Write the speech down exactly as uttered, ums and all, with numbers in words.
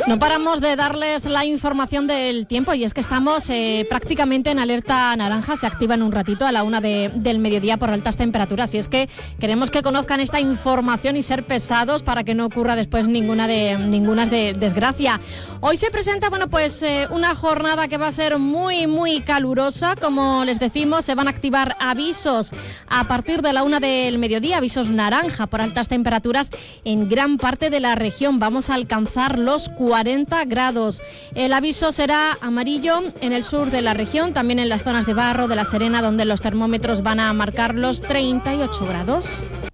No paramos de darles la información del tiempo y es que estamos eh, prácticamente en alerta naranja. Se activa en un ratito a la una de, del mediodía por altas temperaturas y es que queremos que conozcan esta información y ser pesados para que no ocurra después ninguna de ninguna de desgracia. Hoy se presenta bueno pues eh, una jornada que va a ser muy muy calurosa. Como les decimos, se van a activar avisos a partir de la una del mediodía, avisos naranja por altas temperaturas en gran parte de la región. Vamos a alcanzar los cuarenta grados. El aviso será amarillo en el sur de la región, también en las zonas de Barro, de La Serena, donde los termómetros van a marcar los treinta y ocho grados.